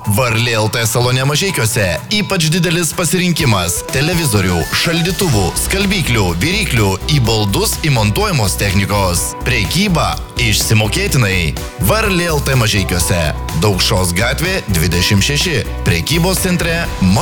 Varlė LT salone Mažeikiuose ypač didelis pasirinkimas televizorių, šaldytuvų, skalbyklių, viryklių, į baldus įmontuojamos technikos. Prekyba išsimokėtinai. Varlė LT Mažeikiuose. Daukšos gatvė 26. Prekybos centre